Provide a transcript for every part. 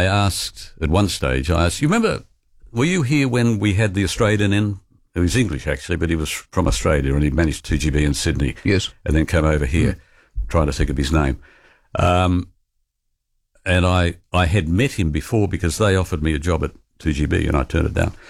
I asked, at one stage, you remember, were you here when we had the Australian in? He was English, actually, but he was from Australia, and he managed 2GB in Sydney. Yes. And then came over here, trying to think of his name. And I had met him before because they offered me a job at 2GB, and I turned it down.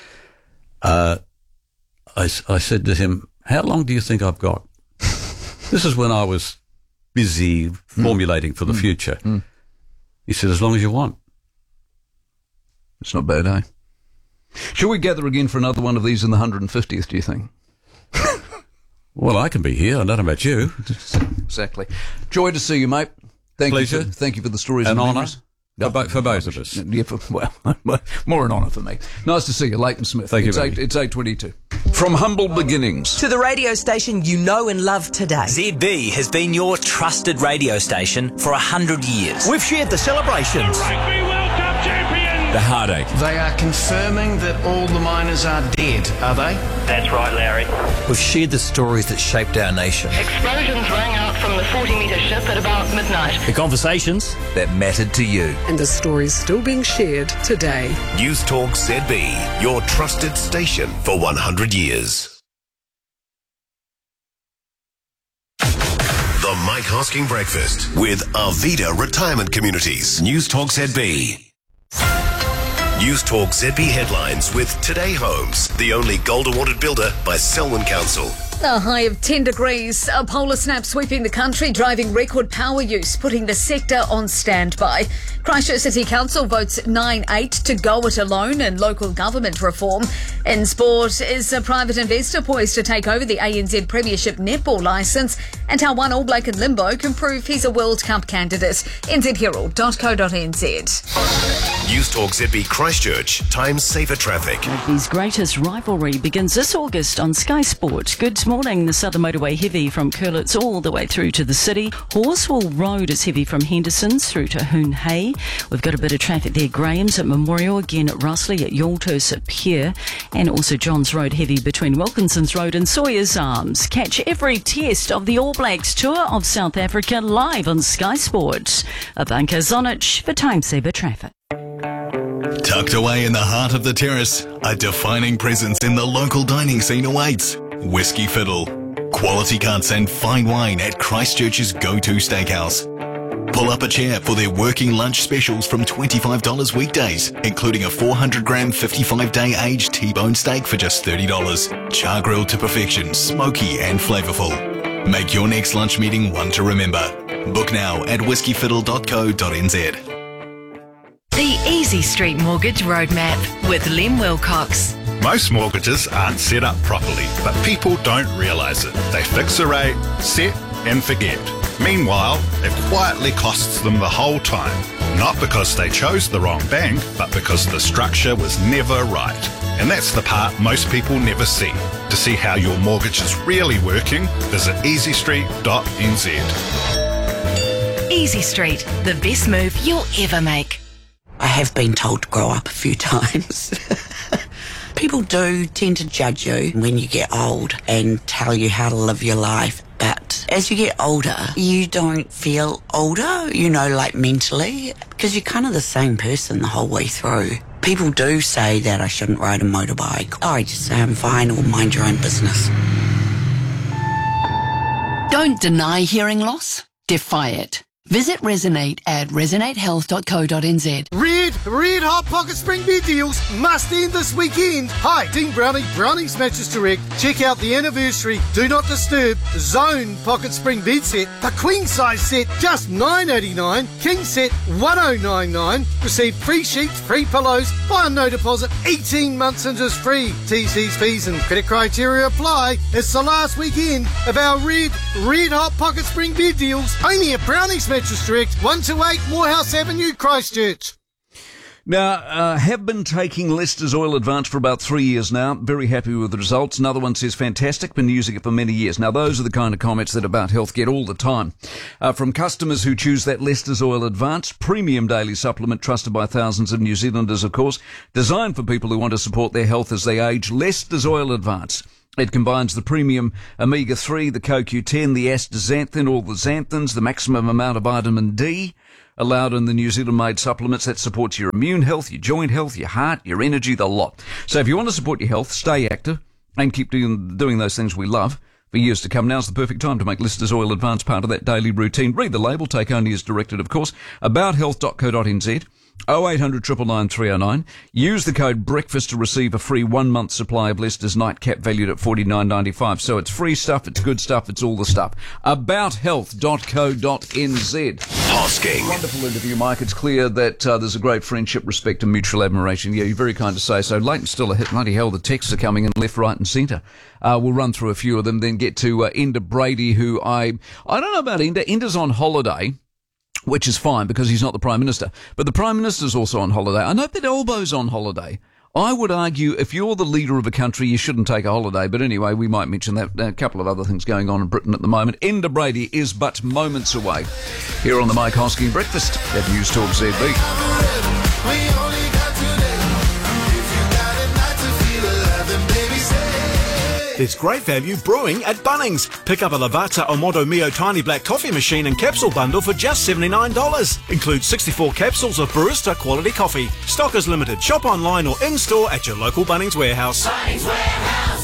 I said to him, how long do you think I've got? This is when I was busy formulating for the future. He said, as long as you want. It's not bad, eh? Shall we gather again for another one of these in the 150th, do you think? Well, I can be here. I don't know about you. Exactly. Joy to see you, mate. Pleasure. Thank you for the stories An and honour. memories. For both of us. Yeah, more an honour for me. Nice to see you, Leighton Smith. Thank you, it's buddy. It's 8:22. From humble beginnings to the radio station you know and love today. ZB has been your trusted radio station for 100 years. We've shared the celebrations, Rugby World Cup champions! the heartache. They are confirming that all the miners are dead, are they? That's right, Larry. We've shared the stories that shaped our nation. Explosions rang out from the 40-metre ship at about midnight. The conversations that mattered to you. And the stories still being shared today. News Talk ZB, your trusted station for 100 years. The Mike Hosking Breakfast with Arvida Retirement Communities. News Talk ZB. News Talk ZB headlines with Today Homes, the only gold awarded builder by Selwyn Council. A high of 10 degrees, a polar snap sweeping the country, driving record power use, putting the sector on standby. Christchurch City Council votes 9-8 to go it alone in local government reform. In sport, is a private investor poised to take over the ANZ Premiership netball licence, and how one All Black in limbo can prove he's a World Cup candidate. nzherald.co.nz. News Talk ZB Christchurch, times safer traffic. Rugby's greatest rivalry begins this August on Sky Sport. Good morning. The Southern Motorway heavy from Curlitz all the way through to the city. Horsewell Road is heavy from Henderson's through to Hoon Hay. We've got a bit of traffic there. Graham's at Memorial, again at Russley, at Yaltos at Pier, and also Johns Road heavy between Wilkinson's Road and Sawyer's Arms. Catch every test of the All Blacks tour of South Africa live on Sky Sport. Ivanka Zonic for Time Saver Traffic. Tucked away in the heart of the terrace, a defining presence in the local dining scene awaits. Whiskey Fiddle. Quality cuts and fine wine at Christchurch's go-to steakhouse. Pull up a chair for their working lunch specials from $25 weekdays, including a 400-gram 55-day aged T-bone steak for just $30. Char grilled to perfection, smoky and flavourful. Make your next lunch meeting one to remember. Book now at whiskyfiddle.co.nz. The Easy Street Mortgage Roadmap with Lem Wilcox. Most mortgages aren't set up properly, but people don't realise it. They fix a rate, set and forget. Meanwhile, it quietly costs them the whole time. Not because they chose the wrong bank, but because the structure was never right. And that's the part most people never see. To see how your mortgage is really working, visit easystreet.nz. Easy Street, the best move you'll ever make. I have been told to grow up a few times. People do tend to judge you when you get old and tell you how to live your life. But as you get older, you don't feel older, like mentally, because you're kind of the same person the whole way through. People do say that I shouldn't ride a motorbike. I just say I'm fine or mind your own business. Don't deny hearing loss, defy it. Visit Resonate at resonatehealth.co.nz. Red Hot Pocket Spring bed deals must end this weekend. Hi, Dean Browning, Browning's Mattress Direct. Check out the anniversary Do Not Disturb Zone Pocket Spring bed set. The queen size set just $9.89. King set $1,099. Receive free sheets, free pillows, buy on no deposit, 18 months interest free. TC's fees and credit criteria apply. It's the last weekend of our Red Hot Pocket Spring bed deals. Only at Browning's Mattress Direct, 128 Morehouse Avenue, Christchurch. Now, have been taking Leicester's Oil Advance for about 3 years now. Very happy with the results. Another one says, fantastic, been using it for many years. Now, those are the kind of comments that About Health get all the time. From customers who choose that Leicester's Oil Advance, premium daily supplement trusted by thousands of New Zealanders, of course, designed for people who want to support their health as they age. Leicester's Oil Advance. It combines the premium omega-3, the CoQ10, the astaxanthin, all the xanthins, the maximum amount of vitamin D, allowed in the New Zealand-made supplements that supports your immune health, your joint health, your heart, your energy, the lot. So if you want to support your health, stay active and keep doing those things we love for years to come. Now's the perfect time to make Lister's Oil Advance part of that daily routine. Read the label, take only as directed, of course. Abouthealth.co.nz, 0800 999 309. Use the code BREAKFAST to receive a free 1 month supply of Lister's Nightcap valued at $49.95. So it's free stuff, it's good stuff, it's all the stuff. Abouthealth.co.nz. Hosking. Wonderful interview, Mike. It's clear that there's a great friendship, respect and mutual admiration. Yeah, you're very kind to say so. Leighton's still a hit. Bloody hell, the texts are coming in left, right and centre. We'll run through a few of them, then get to Enda Brady, who I don't know about Enda. Enda's on holiday, which is fine because he's not the Prime Minister. But the Prime Minister's also on holiday. I know that Albo's on holiday. I would argue if you're the leader of a country, you shouldn't take a holiday. But anyway, we might mention that. A couple of other things going on in Britain at the moment. Enda Brady is but moments away. Here on the Mike Hosking Breakfast at News Talk ZB. There's great value brewing at Bunnings. Pick up a Lavazza Omoto Mio Tiny Black Coffee Machine and Capsule Bundle for just $79. Includes 64 capsules of barista quality coffee. Stock is limited. Shop online or in-store at your local Bunnings warehouse. Bunnings Warehouse.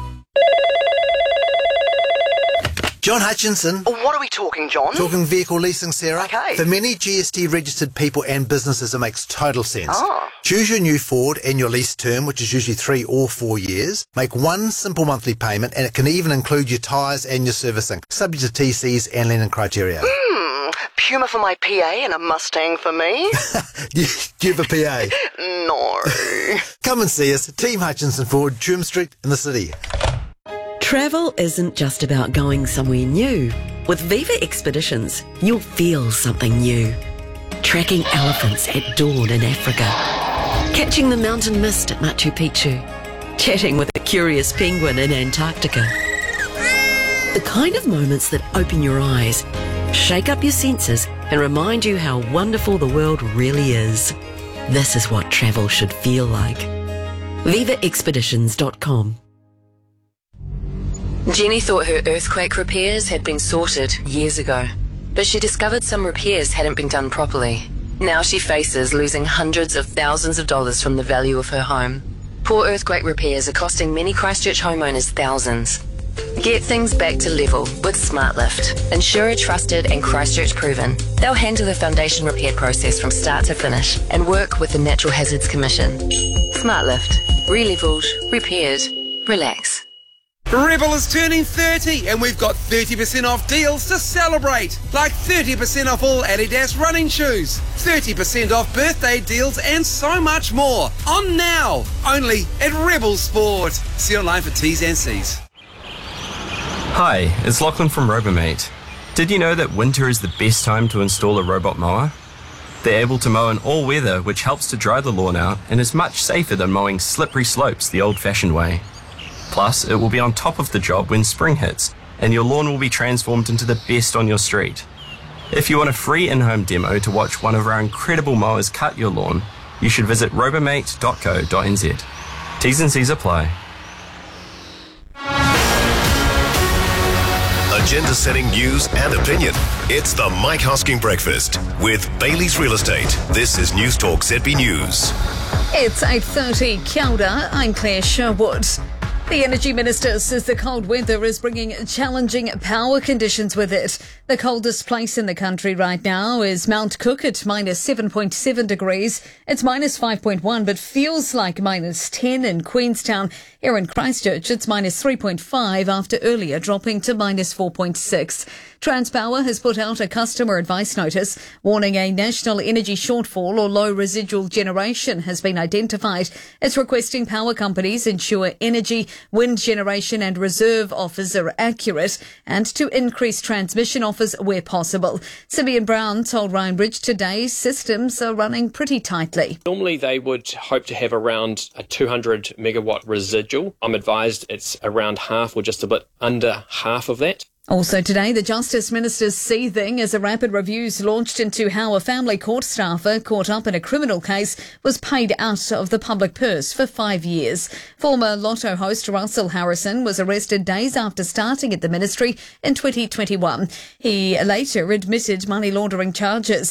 John Hutchinson. What are we talking, John? Talking vehicle leasing, Sarah. Okay. For many GST registered people and businesses, it makes total sense. Oh. Choose your new Ford and your lease term, which is usually 3 or 4 years. Make one simple monthly payment, and it can even include your tyres and your servicing, subject to TCs and lending criteria. Puma for my PA and a Mustang for me. Do you have a PA? No. Come and see us, Team Hutchinson Ford, Trim Street in the city. Travel isn't just about going somewhere new. With Viva Expeditions, you'll feel something new. Tracking elephants at dawn in Africa. Catching the mountain mist at Machu Picchu. Chatting with a curious penguin in Antarctica. The kind of moments that open your eyes, shake up your senses, and remind you how wonderful the world really is. This is what travel should feel like. VivaExpeditions.com. Jenny thought her earthquake repairs had been sorted years ago, but she discovered some repairs hadn't been done properly. Now she faces losing hundreds of thousands of dollars from the value of her home. Poor earthquake repairs are costing many Christchurch homeowners thousands. Get things back to level with SmartLift. Insurer trusted and Christchurch proven. They'll handle the foundation repair process from start to finish and work with the Natural Hazards Commission. SmartLift. Re-levelled, repaired, relax. Rebel is turning 30 and we've got 30% off deals to celebrate. Like 30% off all Adidas running shoes, 30% off birthday deals and so much more. On now, only at Rebel Sport. See online for T's and C's. Hi, it's Lachlan from Robomate. Did you know that winter is the best time to install a robot mower? They're able to mow in all weather, which helps to dry the lawn out and is much safer than mowing slippery slopes the old-fashioned way. Plus, it will be on top of the job when spring hits, and your lawn will be transformed into the best on your street. If you want a free in-home demo to watch one of our incredible mowers cut your lawn, you should visit robomate.co.nz. T's and C's apply. Agenda-setting news and opinion. It's the Mike Hosking Breakfast with Bailey's Real Estate. This is News Talk ZB News. It's 8:30. Kia ora, I'm Claire Sherwood. The Energy Minister says the cold weather is bringing challenging power conditions with it. The coldest place in the country right now is Mount Cook at minus 7.7 degrees. It's minus 5.1, but feels like minus 10 in Queenstown. Here in Christchurch, it's minus 3.5 after earlier dropping to minus 4.6. Transpower has put out a customer advice notice warning a national energy shortfall or low residual generation has been identified. It's requesting power companies ensure energy, wind generation and reserve offers are accurate and to increase transmission offers where possible. Simeon Brown told Ryan Bridge today's systems are running pretty tightly. Normally they would hope to have around a 200 megawatt residual. I'm advised it's around half or just a bit under half of that. Also today, the Justice Minister's seething as a rapid review's launched into how a family court staffer caught up in a criminal case was paid out of the public purse for 5 years. Former Lotto host Russell Harrison was arrested days after starting at the ministry in 2021. He later admitted money laundering charges.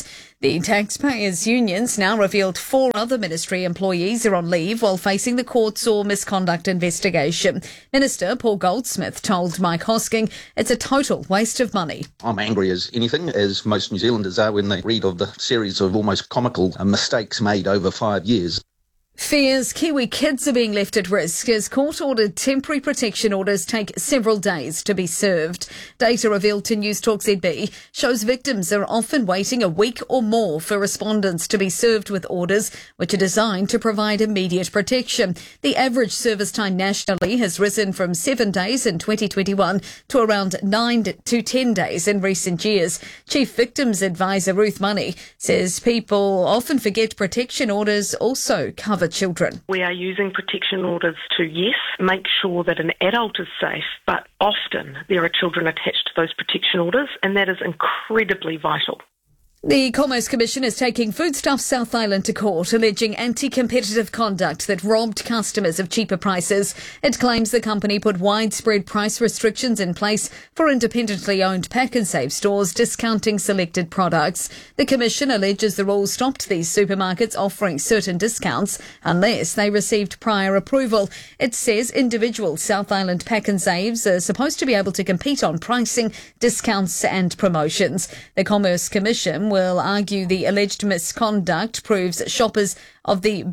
The taxpayers' unions now revealed 4 other ministry employees are on leave while facing the courts or misconduct investigation. Minister Paul Goldsmith told Mike Hosking it's a total waste of money. I'm angry as anything, as most New Zealanders are when they read of the series of almost comical mistakes made over 5 years. Fears Kiwi kids are being left at risk as court-ordered temporary protection orders take several days to be served. Data revealed to News Talk ZB shows victims are often waiting a week or more for respondents to be served with orders which are designed to provide immediate protection. The average service time nationally has risen from 7 days in 2021 to around 9 to 10 days in recent years. Chief Victims Advisor Ruth Money says people often forget protection orders also cover children. We are using protection orders to, yes, make sure that an adult is safe, but often there are children attached to those protection orders, and that is incredibly vital. The Commerce Commission is taking Foodstuffs South Island to court, alleging anti-competitive conduct that robbed customers of cheaper prices. It claims the company put widespread price restrictions in place for independently owned Pack and Save stores discounting selected products. The Commission alleges the rules stopped these supermarkets offering certain discounts unless they received prior approval. It says individual South Island Pack and Saves are supposed to be able to compete on pricing, discounts and promotions. The Commerce Commission will argue the alleged misconduct deprives shoppers of the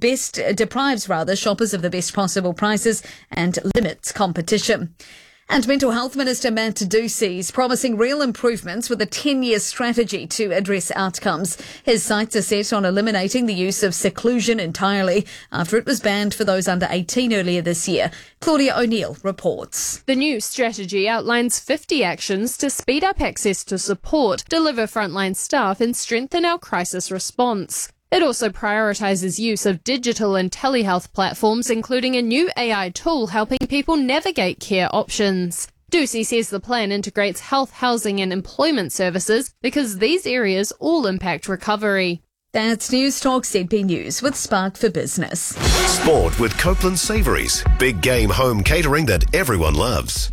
best possible prices and limits competition. And Mental Health Minister Matt Ducey is promising real improvements with a 10-year strategy to address outcomes. His sights are set on eliminating the use of seclusion entirely after it was banned for those under 18 earlier this year. Claudia O'Neill reports. The new strategy outlines 50 actions to speed up access to support, deliver frontline staff and strengthen our crisis response. It also prioritises use of digital and telehealth platforms, including a new AI tool helping people navigate care options. Ducey says the plan integrates health, housing and employment services because these areas all impact recovery. That's News Talk ZB News with Spark for Business. Sport with Copeland Savouries. Big game home catering that everyone loves.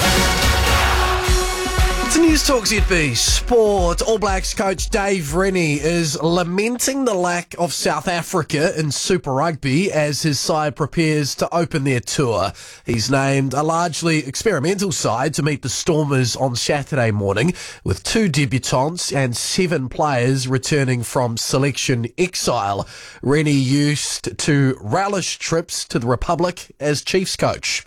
To News Talk ZB Sport, All Blacks coach Dave Rennie is lamenting the lack of South Africa in Super Rugby as his side prepares to open their tour. He's named a largely experimental side to meet the Stormers on Saturday morning, with 2 debutants and 7 players returning from selection exile. Rennie used to relish trips to the Republic as Chiefs coach.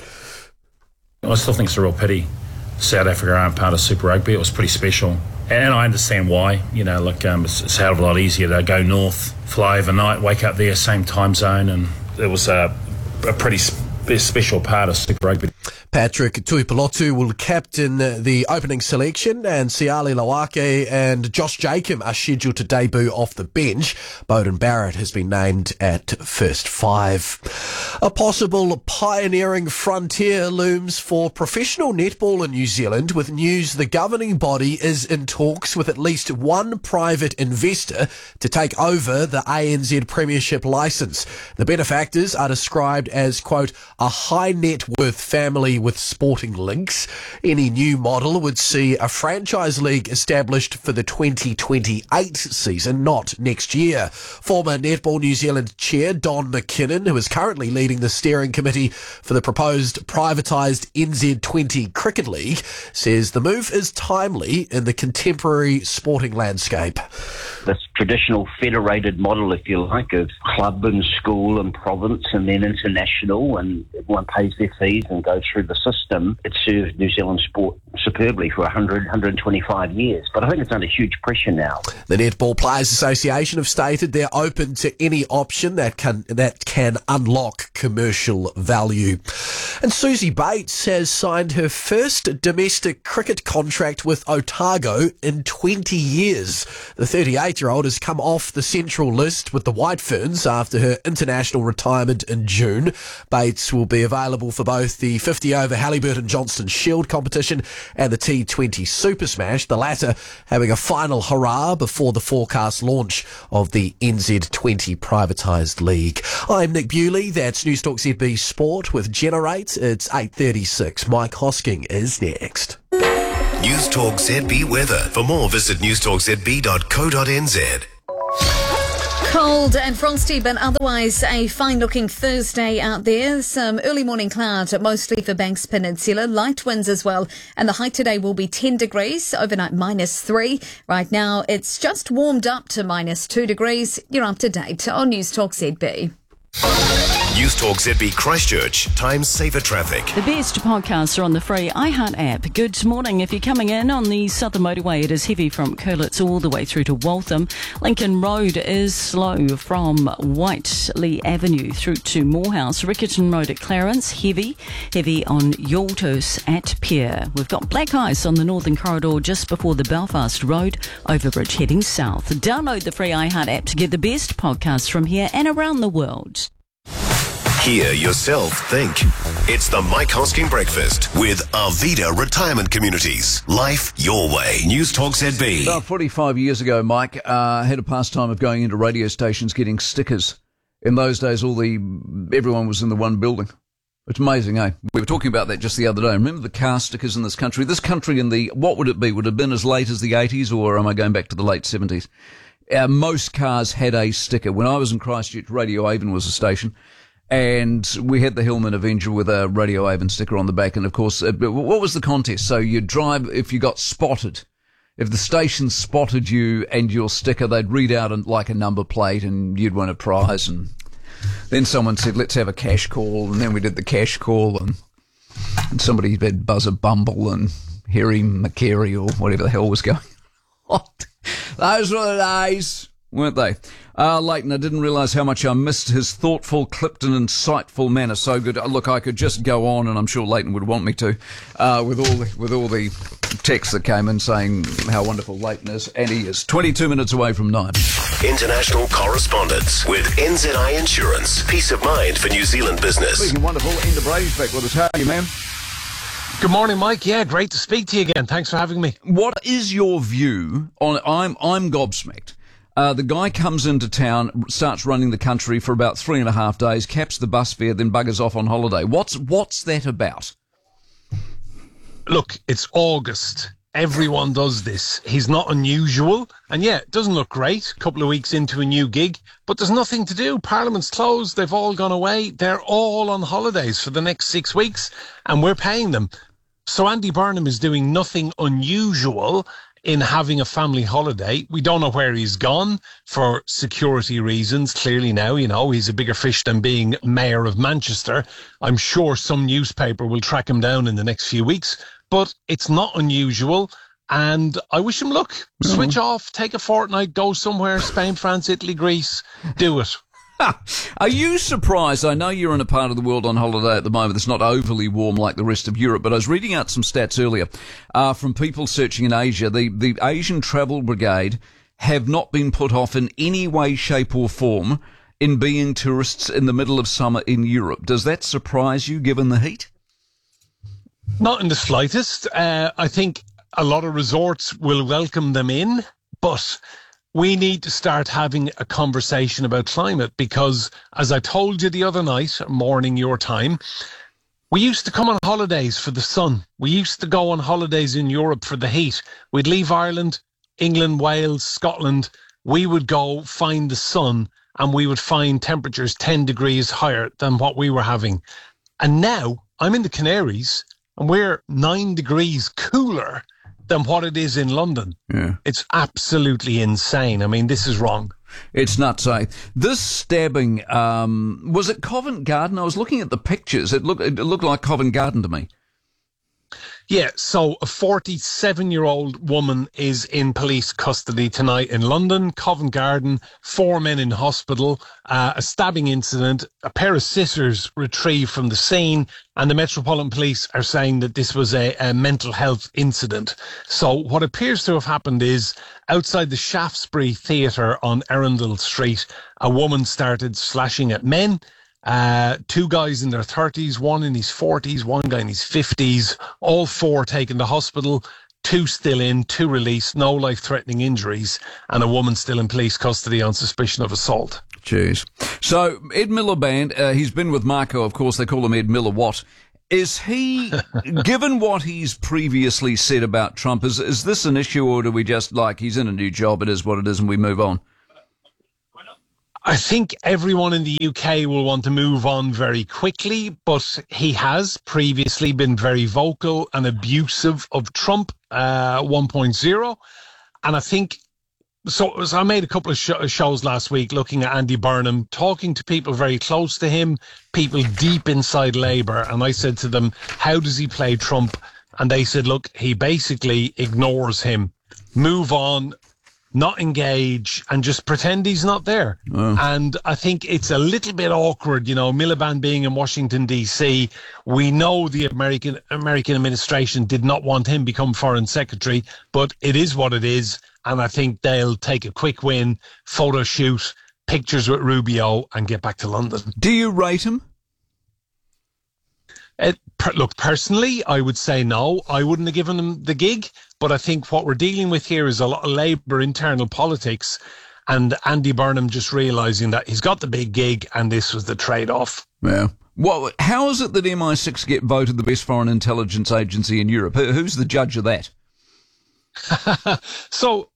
I still think it's a real pity South Africa aren't part of Super Rugby. It was pretty special. And I understand why. You know, look, it's a hell of a lot easier to go north, fly overnight, wake up there, same time zone, and it was a pretty special part of Super Rugby. Patrick Tuipulotu will captain the opening selection, and Siali Lawake and Josh Jacob are scheduled to debut off the bench. Bowden Barrett has been named at first 5. A possible pioneering frontier looms for professional netball in New Zealand, with news the governing body is in talks with at least one private investor to take over the ANZ Premiership licence. The benefactors are described as, quote, a high net worth family with sporting links. Any new model would see a franchise league established for the 2028 season, not next year. Former Netball New Zealand chair Don McKinnon, who is currently leading the steering committee for the proposed privatised NZ20 Cricket League, says the move is timely in the contemporary sporting landscape. This traditional federated model, if you like, of club and school and province and then international, and everyone pays their fees and goes through the system. It served New Zealand sport superbly for 125 years, but I think it's under huge pressure now. The Netball Players Association have stated they're open to any option that can unlock commercial value. And Susie Bates has signed her first domestic cricket contract with Otago in 20 years. The 38-year-old has come off the central list with the White Ferns after her international retirement in June. Bates will be available for both the 50-over Halliburton-Johnston Shield competition and the T20 Super Smash, the latter having a final hurrah before the forecast launch of the NZ20 privatised league. I'm Nick Bewley, that's News Talk ZB Sport with Generate. It's 8:36. Mike Hosking is next. News Talk ZB weather. For more, visit newstalkzb.co.nz. Cold and frosty, but otherwise a fine-looking Thursday out there. Some early morning clouds, mostly for Banks Peninsula. Light winds as well. And the high today will be 10 degrees, overnight -3. Right now, it's just warmed up to -2 degrees. You're up to date on News Talk ZB. News Talk ZB Christchurch. Time saver traffic. The best podcasts are on the free iHeart app. Good morning. If you're coming in on the Southern Motorway, it is heavy from Curlitz all the way through to Waltham. Lincoln Road is slow from Whiteley Avenue through to Morehouse. Rickerton Road at Clarence, heavy on Yaltos at Pier. We've got black ice on the Northern Corridor just before the Belfast Road overbridge heading south. Download the free iHeart app to get the best podcasts from here and around the world. Hear yourself think. It's the Mike Hosking Breakfast with Arvida Retirement Communities. Life your way. News Talk ZB. About 45 years ago, Mike, had a pastime of going into radio stations getting stickers. In those days, everyone was in the one building. It's amazing, eh? We were talking about that just the other day. Remember the car stickers in this country? This country what would it be? Would it have been as late as the 80s, or am I going back to the late 70s? Most cars had a sticker. When I was in Christchurch, Radio Avon was a station. And we had the Hillman Avenger with a Radio Avon sticker on the back. And, of course, what was the contest? So you'd drive, if you got spotted, if the station spotted you and your sticker, they'd read out a number plate and you'd win a prize. And then someone said, let's have a cash call. And then we did the cash call. And somebody had Buzzer Bumble and Harry McCary or whatever the hell was going on. Those were the days, weren't they? Leighton, I didn't realise how much I missed his thoughtful, clipped and insightful manner. So good. Look, I could just go on, and I'm sure Leighton would want me to, with all the texts that came in saying how wonderful Leighton is, and he is. 22 minutes away from 9. International correspondence with NZI Insurance. Peace of mind for New Zealand business. Speaking wonderful, Enda Brady's back with us. How are you, man? Good morning, Mike. Yeah, great to speak to you again. Thanks for having me. What is your view on? I'm gobsmacked. The guy comes into town, starts running the country for about 3.5 days, caps the bus fare, then buggers off on holiday. What's that about? Look, it's August. Everyone does this. He's not unusual. And yeah, it doesn't look great. A couple of weeks into a new gig. But there's nothing to do. Parliament's closed. They've all gone away. They're all on holidays for the next 6 weeks. And we're paying them. So Andy Burnham is doing nothing unusual in having a family holiday. We don't know where he's gone for security reasons. Clearly now, he's a bigger fish than being mayor of Manchester. I'm sure some newspaper will track him down in the next few weeks, but it's not unusual. And I wish him luck. Switch off, take a fortnight, go somewhere, Spain, France, Italy, Greece, do it. Are you surprised? I know you're in a part of the world on holiday at the moment that's not overly warm like the rest of Europe, but I was reading out some stats earlier from people searching in Asia. The Asian Travel Brigade have not been put off in any way, shape or form in being tourists in the middle of summer in Europe. Does that surprise you given the heat? Not in the slightest. I think a lot of resorts will welcome them in, but we need to start having a conversation about climate because, as I told you the other night, morning your time, we used to come on holidays for the sun. We used to go on holidays in Europe for the heat. We'd leave Ireland, England, Wales, Scotland. We would go find the sun and we would find temperatures 10 degrees higher than what we were having. And now I'm in the Canaries and we're 9 degrees cooler than what it is in London. Yeah. It's absolutely insane. I mean, this is wrong. It's nuts, eh? This stabbing, was it Covent Garden? I was looking at the pictures. It looked like Covent Garden to me. Yeah, so a 47-year-old woman is in police custody tonight in London, Covent Garden, 4 men in hospital, a stabbing incident, a pair of scissors retrieved from the scene, and the Metropolitan Police are saying that this was a mental health incident. So what appears to have happened is outside the Shaftesbury Theatre on Arundel Street, a woman started slashing at men. 2 guys in their 30s, one in his 40s, one guy in his 50s, all 4 taken to hospital, 2 still in, 2 released, no life-threatening injuries, and a woman still in police custody on suspicion of assault. Jeez. So, Ed Miliband, he's been with Marco, of course, they call him Ed Miller-Watt. Is he, given what he's previously said about Trump, is this an issue, or do we just, he's in a new job, it is what it is, and we move on? I think everyone in the UK will want to move on very quickly, but he has previously been very vocal and abusive of Trump 1.0. And I think, so I made a couple of shows last week looking at Andy Burnham, talking to people very close to him, people deep inside Labour. And I said to them, how does he play Trump? And they said, look, he basically ignores him. Move on. Not engage and just pretend he's not there. Oh. And I think it's a little bit awkward, you know, Miliband being in Washington, D.C. We know the American administration did not want him become foreign secretary, but it is what it is. And I think they'll take a quick win, photo shoot, pictures with Rubio and get back to London. Do you rate him? Look, personally, I would say no. I wouldn't have given him the gig. But I think what we're dealing with here is a lot of Labour internal politics and Andy Burnham just realising that he's got the big gig and this was the trade-off. Yeah. Well, how is it that MI6 get voted the best foreign intelligence agency in Europe? Who's the judge of that? So,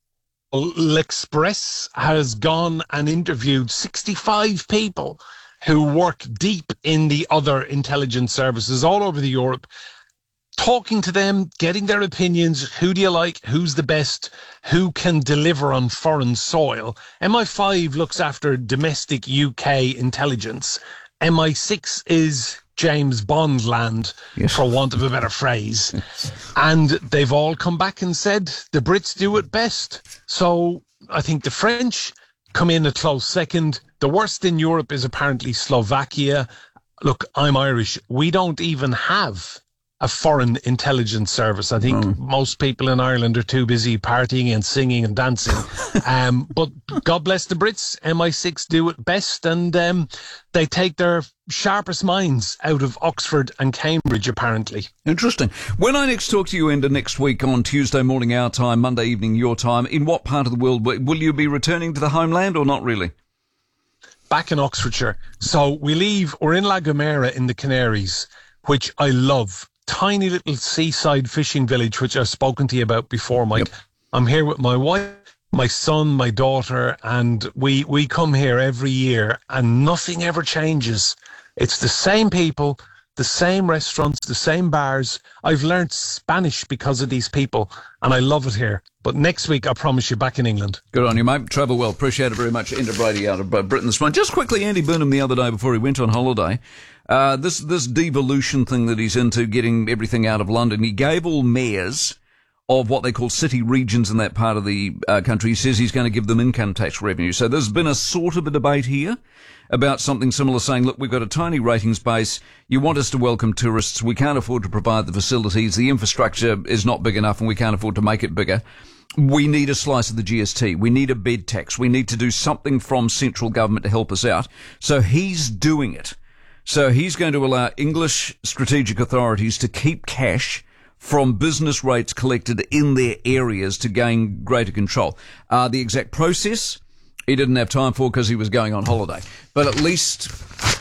L'Express has gone and interviewed 65 people who work deep in the other intelligence services all over Europe, talking to them, getting their opinions. Who do you like? Who's the best? Who can deliver on foreign soil? MI5 looks after domestic UK intelligence. MI6 is James Bond land, yes, for want of a better phrase. And they've all come back and said the Brits do it best. So I think the French come in a close second. The worst in Europe is apparently Slovakia. Look, I'm Irish. We don't even have a foreign intelligence service. I think most people in Ireland are too busy partying and singing and dancing. But God bless the Brits. MI6 do it best, and they take their sharpest minds out of Oxford and Cambridge, apparently. Interesting. When I next talk to you, Enda, next week on Tuesday morning our time, Monday evening your time, in what part of the world will you be returning to the homeland or not really? Back in Oxfordshire. So we're in La Gomera in the Canaries, which I love. Tiny little seaside fishing village, which I've spoken to you about before, Mike. Yep. I'm here with my wife, my son, my daughter, and we come here every year and nothing ever changes. It's the same people, the same restaurants, the same bars. I've learnt Spanish because of these people and I love it here. But next week, I promise you, back in England. Good on you, mate. Travel well. Appreciate it very much. Enda Brady out of Britain this morning. Just quickly, Andy Burnham the other day before he went on holiday, this devolution thing that he's into, getting everything out of London, he gave all mayors of what they call city regions in that part of the country, he says he's going to give them income tax revenue. So there's been a sort of a debate here about something similar, saying, look, we've got a tiny ratings base, you want us to welcome tourists, we can't afford to provide the facilities, the infrastructure is not big enough and we can't afford to make it bigger. We need a slice of the GST. We need a bed tax. We need to do something from central government to help us out. So he's doing it. So he's going to allow English strategic authorities to keep cash from business rates collected in their areas to gain greater control. The exact process, he didn't have time for because he was going on holiday. But at least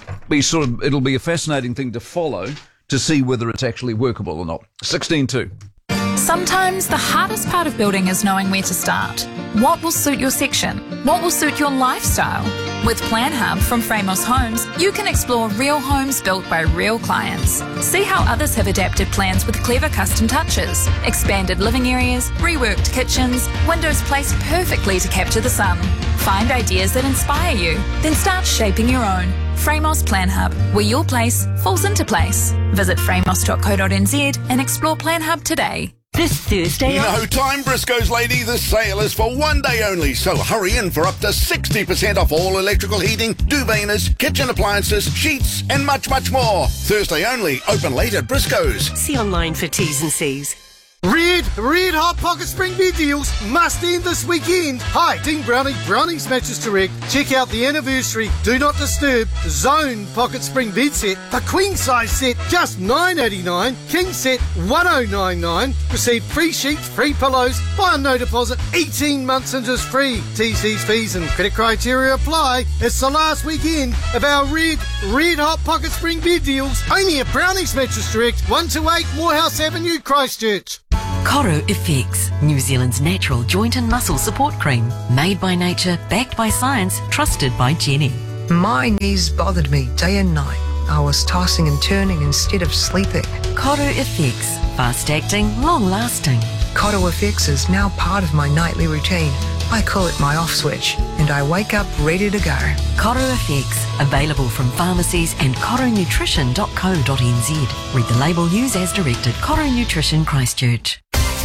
it'll be a fascinating thing to follow to see whether it's actually workable or not. 16.2. Sometimes the hardest part of building is knowing where to start. What will suit your section? What will suit your lifestyle? With Plan Hub from Framos Homes, you can explore real homes built by real clients. See how others have adapted plans with clever custom touches, expanded living areas, reworked kitchens, windows placed perfectly to capture the sun. Find ideas that inspire you, then start shaping your own. Framos Plan Hub, where your place falls into place. Visit framos.co.nz and explore Plan Hub today. This Thursday No time, Briscoe's lady. The sale is for one day only, so hurry in for up to 60% off all electrical heating, duveiners, kitchen appliances, sheets, and much, much more. Thursday only, open late at Briscoe's. See online for T's and C's. Red Hot Pocket Spring bed deals must end this weekend. Hi, Dean Brownie, Brownie's Mattress Direct. Check out the anniversary Do Not Disturb Zone Pocket Spring bed set. The queen size set, just $9.89. King set, $1,099. Receive free sheets, free pillows, buy on no deposit, 18 months interest free. TC's fees and credit criteria apply. It's the last weekend of our Red Hot Pocket Spring bed deals. Only at Brownie's Mattress Direct, 128 Morehouse Avenue, Christchurch. Coro FX, New Zealand's natural joint and muscle support cream. Made by nature, backed by science, trusted by Jenny. My knees bothered me day and night. I was tossing and turning instead of sleeping. Coro FX, fast-acting, long-lasting. Coro FX is now part of my nightly routine. I call it my off switch, and I wake up ready to go. Coro FX, available from pharmacies and coronutrition.co.nz. Read the label, use as directed. Coro Nutrition Christchurch.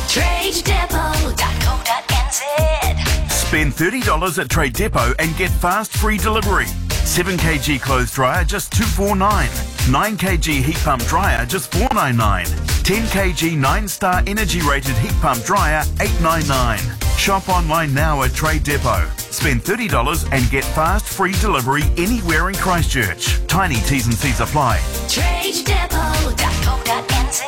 TradeDepot.co.nz. Spend $30 at Trade Depot and get fast free delivery. 7kg clothes dryer just $249. 9kg heat pump dryer just $499. 10kg 9-star energy rated heat pump dryer $899. Shop online now at Trade Depot. Spend $30 and get fast free delivery anywhere in Christchurch. Tiny T's and C's apply. TradeDepot.co.nz.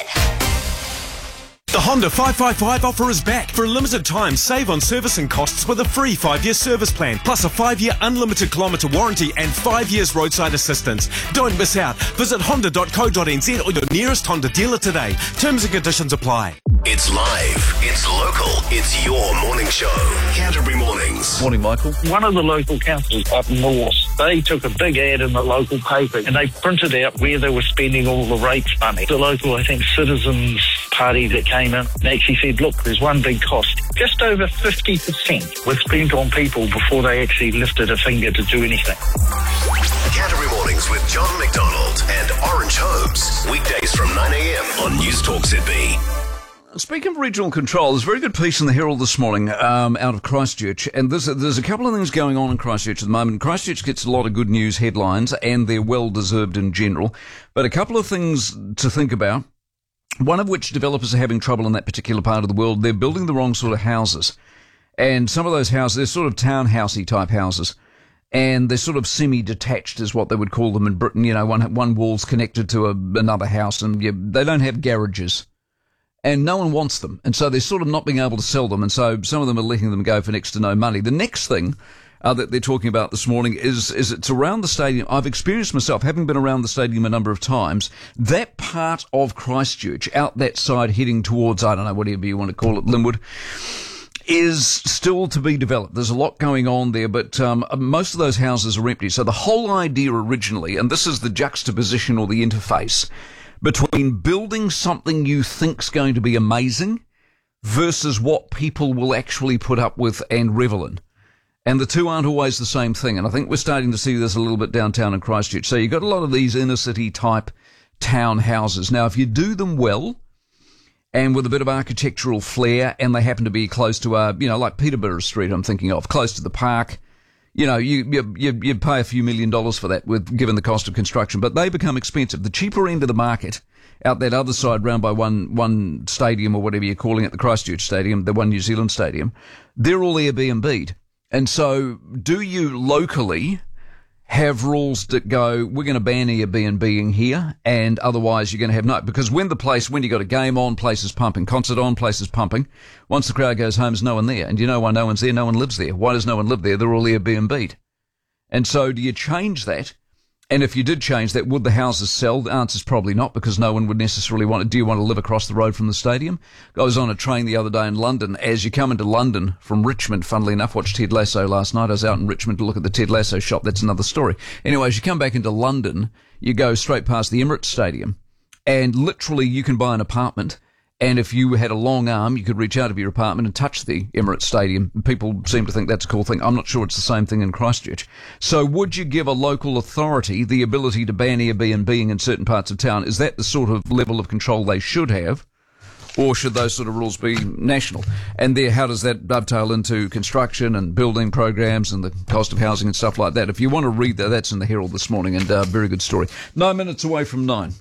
The Honda 555 offer is back. For a limited time, save on servicing costs with a free 5-year service plan, plus a 5-year unlimited kilometre warranty and 5 years roadside assistance. Don't miss out. Visit honda.co.nz or your nearest Honda dealer today. Terms and conditions apply. It's live, it's local, it's your morning show. Canterbury Mornings. Morning, Michael. One of the local councils up north, they took a big ad in the local paper and they printed out where they were spending all the rates money. The local, I think, Citizens Party that came in and actually said, look, there's one big cost. Just over 50% was spent on people before they actually lifted a finger to do anything. Canterbury Mornings with John McDonald and Orange Homes. Weekdays from 9am on News Talk ZB. Speaking of regional control, there's a very good piece in the Herald this morning out of Christchurch, and there's a couple of things going on in Christchurch at the moment. Christchurch gets a lot of good news headlines, and they're well-deserved in general, but a couple of things to think about, one of which developers are having trouble in that particular part of the world. They're building the wrong sort of houses, and some of those houses, they're sort of townhousey type houses, and they're sort of semi-detached is what they would call them in Britain. You know, one wall's connected to another house, and they don't have garages. And no one wants them. And so they're sort of not being able to sell them. And so some of them are letting them go for next to no money. The next thing that they're talking about this morning is it's around the stadium. I've experienced myself, having been around the stadium a number of times, that part of Christchurch, out that side heading towards, I don't know, whatever you want to call it, Linwood, is still to be developed. There's a lot going on there, but most of those houses are empty. So the whole idea originally, and this is the juxtaposition or the interface, between building something you think's going to be amazing versus what people will actually put up with and revel in. And the two aren't always the same thing. And I think we're starting to see this a little bit downtown in Christchurch. So you've got a lot of these inner city type town houses. Now, if you do them well and with a bit of architectural flair, and they happen to be close to, like Peterborough Street, I'm thinking of, close to the park, you know, you'd pay a few $1 million for that given the cost of construction, but they become expensive. The cheaper end of the market, out that other side round by one stadium or whatever you're calling it, the Christchurch Stadium, the One New Zealand Stadium, they're all Airbnb'd. And so do you locally have rules that go, we're going to ban Airbnb-ing here, and otherwise you're going to have no, because when you got a game on, place is pumping, concert on, place is pumping. Once the crowd goes home, there's no one there. And you know why no one's there? No one lives there. Why does no one live there? They're all Airbnb'd. And so do you change that? And if you did change that, would the houses sell? The answer's probably not, because no one would necessarily want it. Do you want to live across the road from the stadium? I was on a train the other day in London. As you come into London from Richmond, funnily enough, watched Ted Lasso last night. I was out in Richmond to look at the Ted Lasso shop. That's another story. Anyway, as you come back into London, you go straight past the Emirates Stadium, and literally you can buy an apartment. And if you had a long arm, you could reach out of your apartment and touch the Emirates Stadium. People seem to think that's a cool thing. I'm not sure it's the same thing in Christchurch. So would you give a local authority the ability to ban Airbnb-ing in certain parts of town? Is that the sort of level of control they should have? Or should those sort of rules be national? And there, how does that dovetail into construction and building programs and the cost of housing and stuff like that? If you want to read that, that's in the Herald this morning, and very good story. 9 minutes away from 9.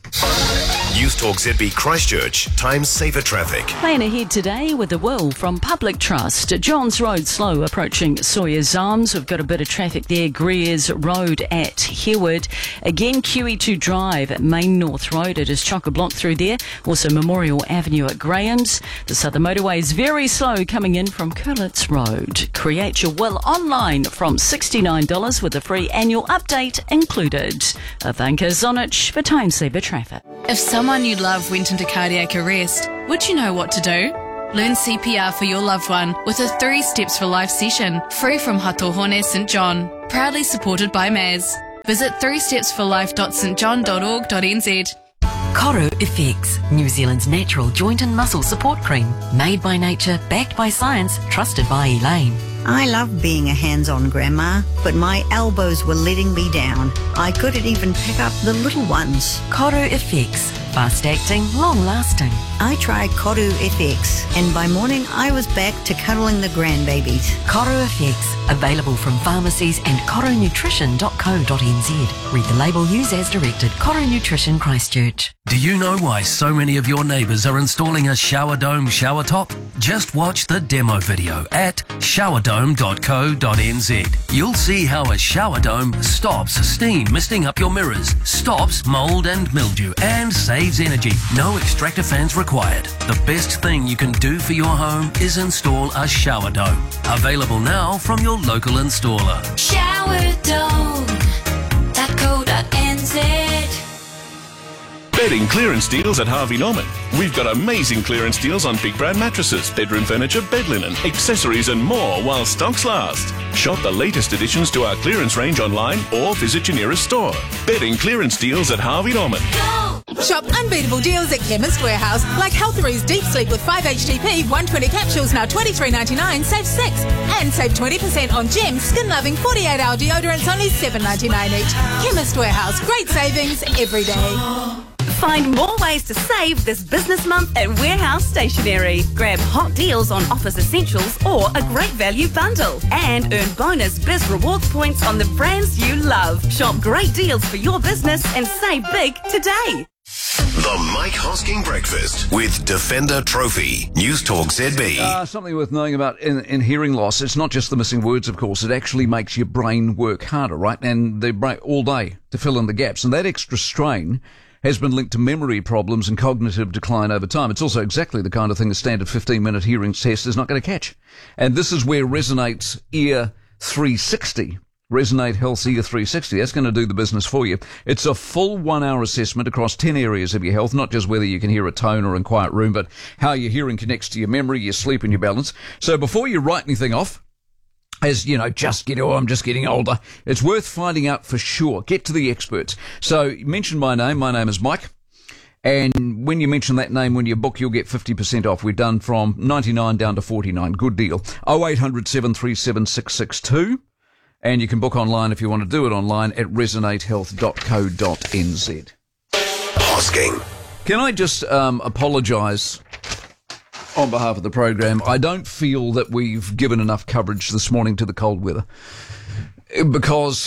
News Talk ZB Christchurch. Time saver traffic. Plan ahead today with the Will from Public Trust. Johns Road slow approaching Sawyers Arms. We've got a bit of traffic there. Greers Road at Hereward. Again, QE2 Drive at Main North Road. It is chock-a-block through there. Also Memorial Avenue at Graham's. The Southern Motorway is very slow coming in from Curlitz Road. Create your will online from $69 with a free annual update included. Ivanka Zonich for Time Saver Traffic. If someone you love went into cardiac arrest, would you know what to do? Learn CPR for your loved one with a 3 Steps for Life session, free from Hatohone St John. Proudly supported by MAS. Visit 3stepsforlife.stjohn.org.nz. Koru FX, New Zealand's natural joint and muscle support cream. Made by nature, backed by science, trusted by Elaine. I love being a hands-on grandma, but my elbows were letting me down. I couldn't even pick up the little ones. Koru FX, fast-acting, long-lasting. I tried Koru FX, and by morning I was back to cuddling the grandbabies. Koru FX, available from pharmacies and korunutrition.co.nz. Read the label, use as directed. Koru Nutrition, Christchurch. Do you know why so many of your neighbours are installing a shower dome shower top? Just watch the demo video at showerdome.co.nz. You'll see how a shower dome stops steam misting up your mirrors, stops mould and mildew, and saves energy. No extractor fans required. The best thing you can do for your home is install a shower dome. Available now from your local installer. Showerdome.co.nz. Bedding clearance deals at Harvey Norman. We've got amazing clearance deals on big brand mattresses, bedroom furniture, bed linen, accessories and more while stocks last. Shop the latest additions to our clearance range online or visit your nearest store. Bedding clearance deals at Harvey Norman. Shop unbeatable deals at Chemist Warehouse, like Healthery's Deep Sleep with 5-HTP, 120 capsules, now $23.99, save 6. And save 20% on Gem Skin Loving 48-hour deodorants, only $7.99 each. Chemist Warehouse, great savings every day. Find more ways to save this business month at Warehouse Stationery. Grab hot deals on office essentials or a great value bundle. And earn bonus Biz Rewards points on the brands you love. Shop great deals for your business and save big today. The Mike Hosking Breakfast with Defender Trophy. News Talk ZB. Something worth knowing about in hearing loss. It's not just the missing words, of course. It actually makes your brain work harder, right? And the brain all day to fill in the gaps. And that extra strain has been linked to memory problems and cognitive decline over time. It's also exactly the kind of thing a standard 15-minute hearing test is not going to catch. And this is where Resonate's Ear 360, Resonate Health's Ear 360, that's going to do the business for you. It's a full 1-hour assessment across 10 areas of your health, not just whether you can hear a tone or in a quiet room, but how your hearing connects to your memory, your sleep and your balance. So before you write anything off, as, you know, I'm just getting older, it's worth finding out for sure. Get to the experts. So mention my name. My name is Mike. And when you mention that name when you book, you'll get 50% off. We've done from 99 down to 49. Good deal. 0800 737 662. And you can book online if you want to do it online at resonatehealth.co.nz. Hosking. Can I just apologise on behalf of the program? I don't feel that we've given enough coverage this morning to the cold weather because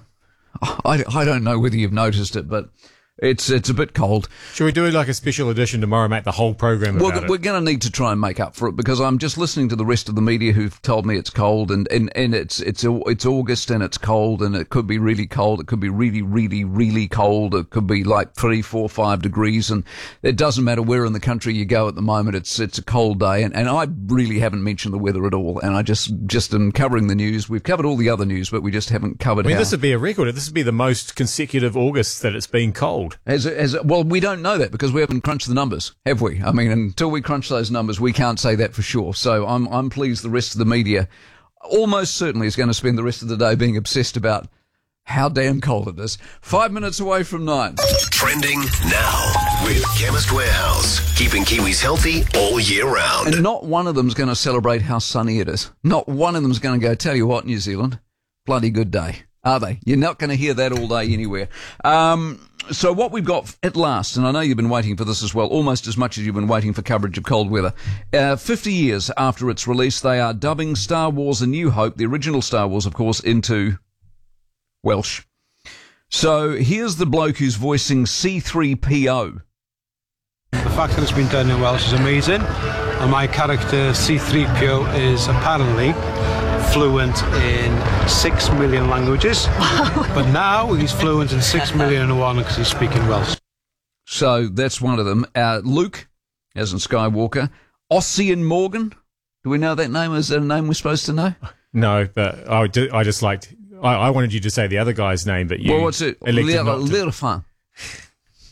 I don't know whether you've noticed it, but it's a bit cold. Should we do like a special edition tomorrow, make the whole program about it? We're going to need to try and make up for it because I'm just listening to the rest of the media who've told me it's cold and it's August and it's cold and it could be really cold. It could be really, really, really cold. It could be like 3, 4, 5 degrees and it doesn't matter where in the country you go at the moment. It's a cold day and I really haven't mentioned the weather at all. And I just am covering the news. We've covered all the other news, but we just haven't covered this would be a record. This would be the most consecutive August that it's been cold. Well, we don't know that because we haven't crunched the numbers, have we? I mean, until we crunch those numbers, we can't say that for sure. So I'm pleased the rest of the media almost certainly is going to spend the rest of the day being obsessed about how damn cold it is. 5 minutes away from 9. Trending now with Chemist Warehouse. Keeping Kiwis healthy all year round. And not one of them's going to celebrate how sunny it is. Not one of them's going to go, tell you what, New Zealand, bloody good day. Are they? You're not going to hear that all day anywhere. So what we've got at last, and I know you've been waiting for this as well, almost as much as you've been waiting for coverage of cold weather. 50 years after its release, they are dubbing Star Wars A New Hope, the original Star Wars, of course, into Welsh. So here's the bloke who's voicing C-3PO. The fact that it's been done in Welsh is amazing, and my character C-3PO is apparently fluent in 6 million languages, but now he's fluent in 6 million and one because he's speaking Welsh. So that's one of them. Luke, as in Skywalker. Ossian Morgan. Do we know that name? Is that a name we're supposed to know? No, but I just liked... I wanted you to say the other guy's name, but you... Well, what's it? Lirfan.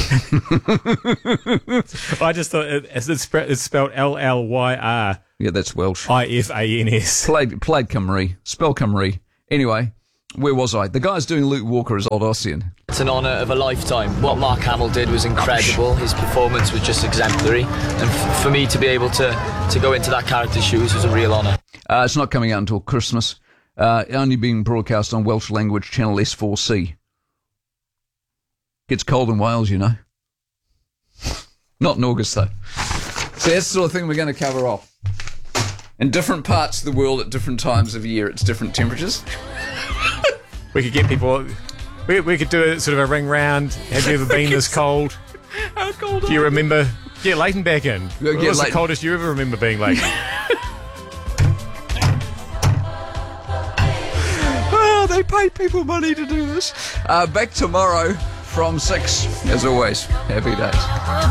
I just thought it's spelled L-L-Y-R. Yeah, that's Welsh. I-F-A-N-S. Played Cymru. Spell Cymru. Anyway, where was I? The guy's doing Luke Walker as Old Ossian. It's an honour of a lifetime. What Mark Hamill did was incredible. His performance was just exemplary. And for me to be able to go into that character's shoes was a real honour. It's not coming out until Christmas. Only being broadcast on Welsh language channel S4C. Gets cold in Wales, you know. Not in August, though. So that's the sort of thing we're going to cover off. In different parts of the world at different times of year, it's different temperatures. We could get people... We could do a sort of a ring round. Have you ever been this cold? How cold Do you remember... Get Leighton back in. What was the coldest you ever remember being, Leighton? Oh, they pay people money to do this. Back tomorrow from 6, as always. Happy days.